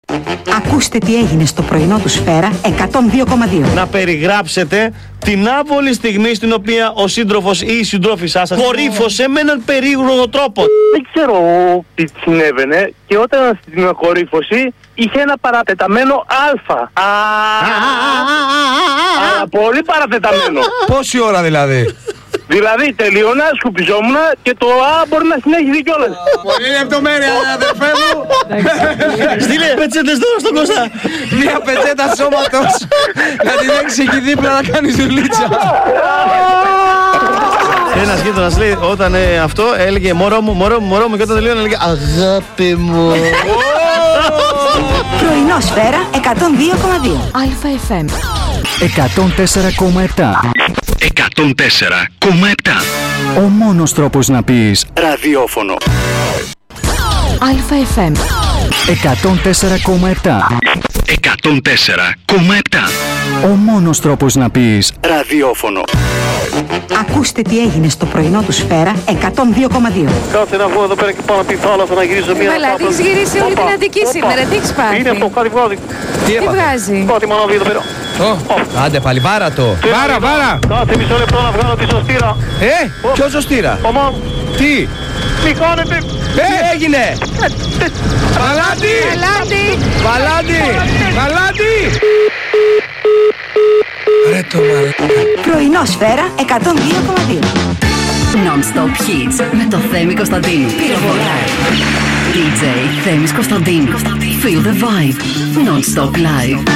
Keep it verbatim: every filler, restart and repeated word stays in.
Ακούστε τι έγινε στο πρωινό του Σφαίρα εκατόν δύο κόμμα δύο. Να περιγράψετε την άβολη στιγμή στην οποία ο σύντροφος ή η συντρόφισσά σας κορύφωσε με έναν περίγρογο τρόπο. Δεν ξέρω τι συνέβαινε και όταν στην κορύφωση είχε ένα παρατεταμένο αλφα. Αλλά πολύ παρατεταμένο. Πόση ώρα δηλαδή? Δηλαδή τελείωνα, σκουπιζόμουν και το α μπορεί να συνέχιζε κιόλας. Πολύ λεπτομέρεια, αδερφέ μου. Στείλε πετσέτες τώρα στον Κώστα. Μια πετσέτα σώματος να την έχεις εκεί δίπλα να κάνεις δουλίτσα. Ένας γείτονας λέει όταν ε, αυτό έλεγε μωρό μου, μωρό μου, μωρό μου και όταν τελείωνε έλεγε αγάπη μου. Πρωινό Σφαίρα εκατόν δύο κόμμα δύο. Αλφα εφ εμ εκατόν τέσσερα κόμμα επτά. εκατόν τέσσερα κόμμα επτά. Ο μόνος τρόπος να πεις ραδιόφωνο. Αλφα εφ εμ εκατόν τέσσερα κόμμα επτά. εκατόν τέσσερα κόμμα επτά. Ο μόνος τρόπος να πεις ραδιόφωνο. Ακούστε τι έγινε στο πρωινό του Σφαίρα εκατόν δύο κόμμα δύο. Κάτσε να βγω εδώ πέρα και πάω από τη θάλασσα να γυρίσω μία. Καλά, έχεις γυρίσει όλη την Αττική σήμερα, τι έχεις πάθει? Είναι αυτό, κάτι βγάζει. Τι Τι έπαθε? βγάζει? Κάτι μανάβει εδώ πέρα. Άντε πάλι, βάρα το. Βάρα, βάρα. Κάτσε μισό λεπτό να βγάλω τη σωστήρα. Ε, ποιο ζωστήρα? Ομά, Τι? τι κάνετε? Τι έγινε? Βαλάντι! Βαλάντι! Βαλάντι! Βαλάντι! Ρε το μαλάκα. Πρωινό Σφαίρα εκατόν δύο κόμμα δύο. Non-stop hits με το Θέμη Κωνσταντίνου. Πυροβολάει. ντι τζέι Θέμης Κωνσταντίνου. Feel the vibe. Non-stop live.